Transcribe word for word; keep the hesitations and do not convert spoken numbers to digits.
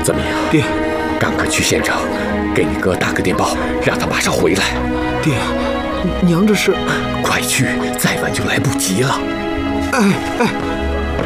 怎么样？ 爹， 赶快去县城，给你哥打个电报，让他马上回来。 爹，娘这是…… 快去，再晚就来不及了。 哎哎。